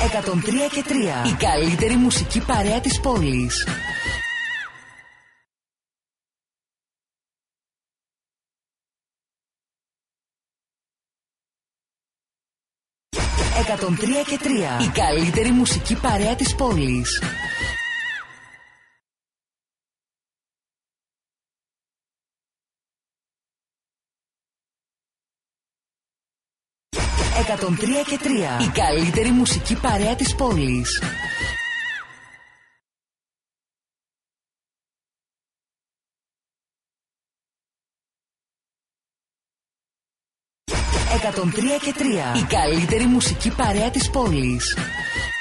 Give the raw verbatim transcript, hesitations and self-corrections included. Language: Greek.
εκατόν τρία και τρία. Η καλύτερη μουσική παρέα της πόλης. εκατόν τρία και τρία. Η καλύτερη μουσική παρέα της πόλης. εκατόν τρία και τρία. Η καλύτερη μουσική παρέα της πόλης. εκατόν τρία και τρία. Η καλύτερη μουσική παρέα της πόλης.